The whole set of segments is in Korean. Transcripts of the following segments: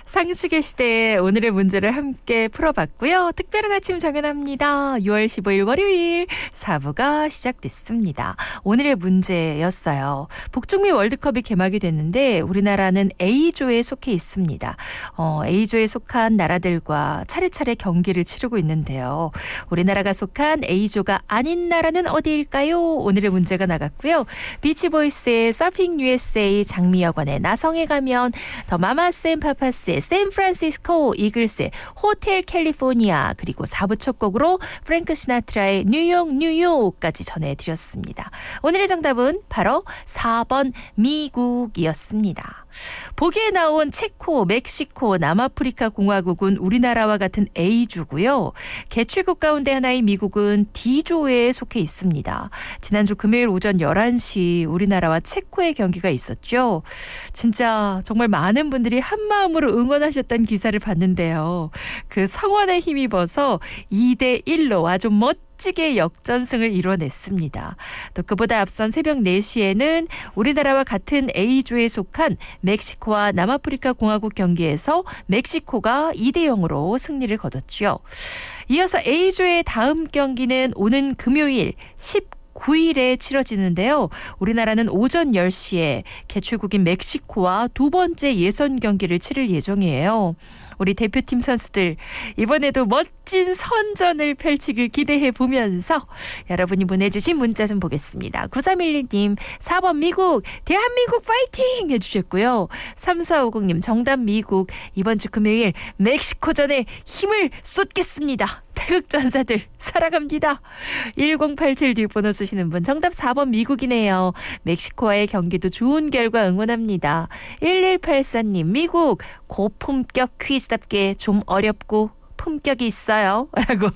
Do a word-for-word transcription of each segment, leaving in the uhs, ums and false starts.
상식의 시대에 오늘의 문제를 함께 풀어봤고요. 특별한 아침 정연합니다. 유월 십오일 월요일 사 부가 시작됐습니다. 오늘의 문제였어요. 북중미 월드컵이 개막이 됐는데 우리나라는 A조에 속해 있습니다. 어, A조에 속한 나라들과 차례차례 경기를 치르고 있는데요. 우리나라가 속한 A조가 아닌 나라는 어디일까요? 오늘의 문제가 나갔고요. 비치보이스의 서핑 유에스에이, 장미여관의 나성에 가면, 더 마마스 앤 파파스의 샌프란시스코, 이글스의 호텔 캘리포니아, 그리고 사 부 첫 곡으로 프랭크 시나트라의 뉴욕 뉴욕까지 전해드렸습니다. 오늘의 정답은 바로 사 번 미국이었습니다. 보기에 나온 체코, 멕시코, 남아프리카 공화국은 우리나라와 같은 A조고요. 개출국 가운데 하나인 미국은 D조에 속해 있습니다. 지난주 금요일 오전 열한 시 우리나라와 체코의 경기가 있었죠. 진짜 정말 많은 분들이 한마음으로 응원하셨던 기사를 봤는데요. 그 성원에 힘입어서 이 대 일로 아주 멋지게 역전승을 이뤄냈습니다. 또 그보다 앞선 새벽 네 시에는 우리나라와 같은 A조에 속한 멕시코와 남아프리카 공화국 경기에서 멕시코가 이 대 영으로 승리를 거뒀죠. 이어서 A조의 다음 경기는 오는 금요일 십구 일에 치러지는데요. 우리나라는 오전 열 시에 개출국인 멕시코와 두 번째 예선 경기를 치를 예정이에요. 우리 대표팀 선수들 이번에도 멋진 선전을 펼치길 기대해 보면서 여러분이 보내주신 문자 좀 보겠습니다. 구삼일일 님 사 번 미국, 대한민국 파이팅 해주셨고요. 삼사오공 님 정답 미국, 이번 주 금요일 멕시코전에 힘을 쏟겠습니다. 태극전사들 살아갑니다. 일공팔칠 뒷번호 쓰시는 분 정답 사 번 미국이네요. 멕시코와의 경기도 좋은 결과 응원합니다. 일일팔사 님 미국 고품격 퀴즈답게 좀 어렵고 품격이 있어요. 라고.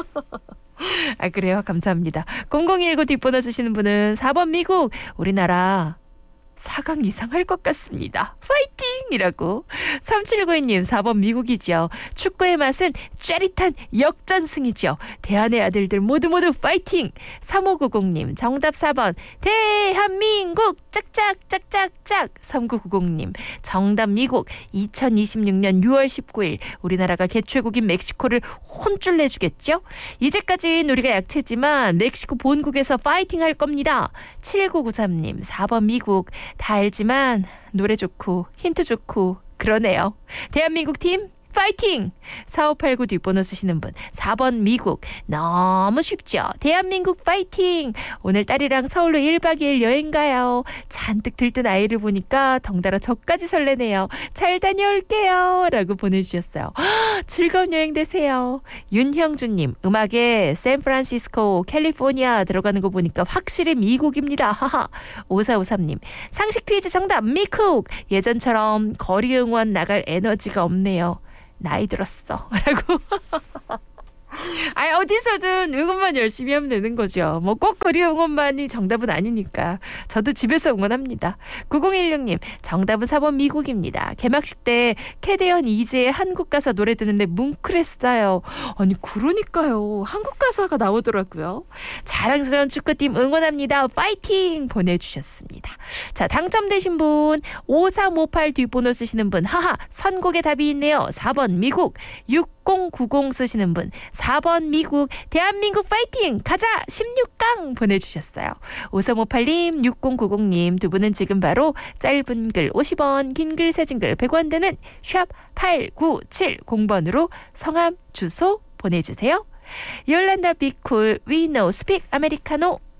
아 그래요? 감사합니다. 공공일구 뒷번호 쓰시는 분은 사 번 미국, 우리나라 사 강 이상 할 것 같습니다. 파이팅! 이라고. 삼칠구이 님 사 번 미국이죠. 축구의 맛은 짜릿한 역전승이죠. 대한의 아들들 모두 모두 파이팅! 삼오구공 님 정답 사 번 대한민국 짝짝 짝짝짝. 삼구구공 님 정답 미국, 이천이십육 년 유월 십구 일 우리나라가 개최국인 멕시코를 혼쭐 내주겠죠. 이제까진 우리가 약체지만 멕시코 본국에서 파이팅 할 겁니다. 칠구구삼 님 사 번 미국, 다 알지만 노래 좋고 힌트 좋고 그러네요. 대한민국 팀 파이팅! 사오팔구 뒷번호 쓰시는 분 사 번 미국, 너무 쉽죠. 대한민국 파이팅! 오늘 딸이랑 서울로 일 박 이 일 여행 가요. 잔뜩 들뜬 아이를 보니까 덩달아 저까지 설레네요. 잘 다녀올게요. 라고 보내주셨어요. 허, 즐거운 여행 되세요. 윤형주님 음악에 샌프란시스코, 캘리포니아 들어가는 거 보니까 확실히 미국입니다. 하하. 오사오삼 님 상식 퀴즈 정답 미국! 예전처럼 거리 응원 나갈 에너지가 없네요. 나이 들었어. 라고. 아니 어디서든 응원만 열심히 하면 되는 거죠. 뭐 꼭 거리 응원만이 정답은 아니니까. 저도 집에서 응원합니다. 구공일육 님 정답은 사 번 미국입니다. 개막식 때 캐대언 이재의 한국 가사 노래 듣는데 뭉클했어요. 아니 그러니까요. 한국 가사가 나오더라고요. 자랑스러운 축구팀 응원합니다. 파이팅! 보내주셨습니다. 자 당첨되신 분 오삼오팔 뒷번호 쓰시는 분 하하 선곡의 답이 있네요. 사 번 미국. 육공구공 쓰시는 분 사 번 미국, 대한민국 파이팅! 가자! 십육 강 보내주셨어요. 오삼오팔 님, 육공구공 님 두 분은 지금 바로 짧은 글 오십 원, 긴 글 사진 글 백 원 되는 샵 팔구칠공 번으로 성함, 주소 보내주세요. 요란다 비쿨, We know speak 아메리카노.